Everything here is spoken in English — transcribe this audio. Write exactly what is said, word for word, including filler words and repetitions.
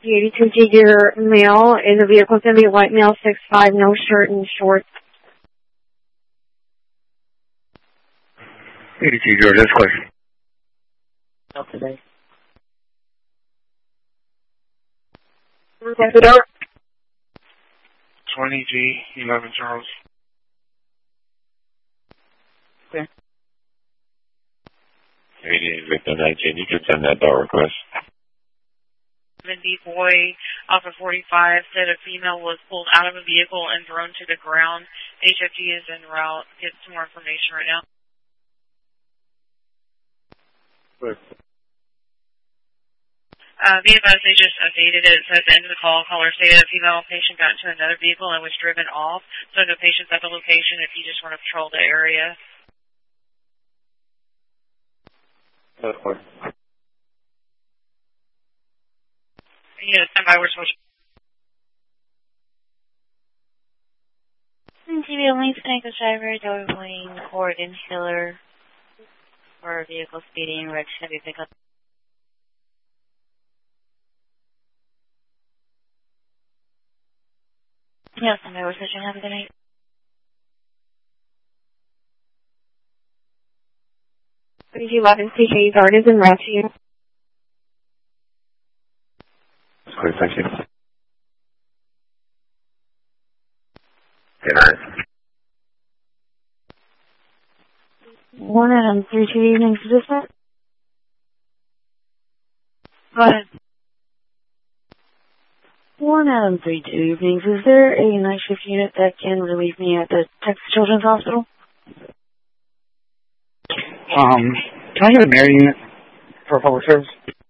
The eighty-two figure male is a vehicle. It's going to be a white male, six five, no shirt and shorts. eighty-two George, that's question. Not today. Close the door. twenty G, eleven Charles. Okay. eighty Victor nineteen, you can send that door request. seventy boy off of forty-five said a female was pulled out of a vehicle and thrown to the ground. H F G is en route. Get some more information right now. Good. Uh, be advised, they just updated it. It says at the end of the call, caller stated a female patient got into another vehicle and was driven off. So no patients at the location if you just want to patrol the area. That's question. Yeah, stand by, we're switching. T V only snake driver, door wing, cord inhaler for vehicle speeding, red Chevy pickup. Yes, stand by, we're switching. Have a good night. thirty-two eleven C K Guard is en route to you. That's great, thank you. Good night. One Adam, three two evening assistant. Go ahead. One Adam, three two evenings. Is there a night shift unit that can relieve me at the Texas Children's Hospital? Um, can I get a Mary unit for public service?